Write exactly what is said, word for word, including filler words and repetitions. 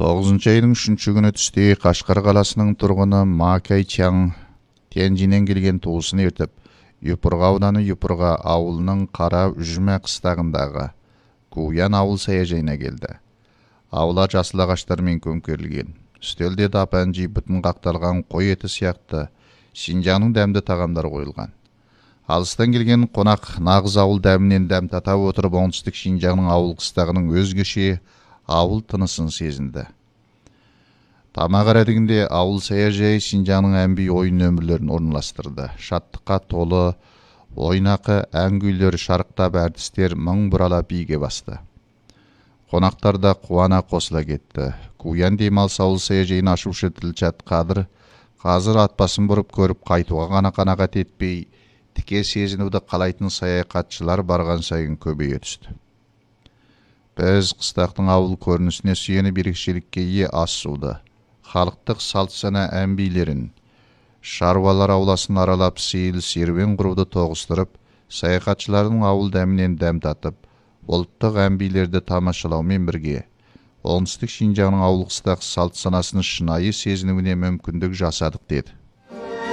тогузунчу айдын үчүнчү күнү түстө Кашкар каласынын тургуну Ма Кай Чаң Тянжинен келген туусун ертип, Юпурга ауданы Юпурга ауылынын Кара Үжмө кыстагындагы Куян ауыл саяжайына келди. Аула жасыл агачтар менен көмкөрүлгөн. Үстөлдө тапанжи бүтүн какталган кой эти сыяктуу Шинжаңдын дәмдүү тагамдары коюлган. Алыстан келген конак нагыз ауыл дәминен дәм татап отуруп, оңтүстүк Шинжаңдын ауыл кыстагынын өзгөчө ауыл тынысын сезинди. Тамак арадыгинде ауыл саяжайы Шинжаңдын әмби оюн өмүрлөрүн орунлаштырды. Шаттыкка толуу ойнакы ән күйлөр шарыктап, артисттер миң буралап бийге басты. Конактар да кубана косула кетти. Куян демалыс ауыл саяжайын ашуучу Дилчат Кадыр азыр ат басын буруп көрүп кайтууга гана канагат этпей, тике сезинүүдү каалайтын саякатчылар барган сайын көбөйө түштү. Біз кыстактын ауыл көрүнүшүнө сүйөнүп бирикчиликке ээ ас сууду, халыктык салт сана әмбилерин, шаруалар ауласын аралап сейил серуен курууду тогуштуруп, саякатчылардын ауыл дәминен дәм татып, улуттук әмбилерди тамашалоо менен бирге оңтүстүк Шинжаңдын ауыл кыстак салт санасын шынайы сезинүүнө мүмкүндүк жасадык, деди.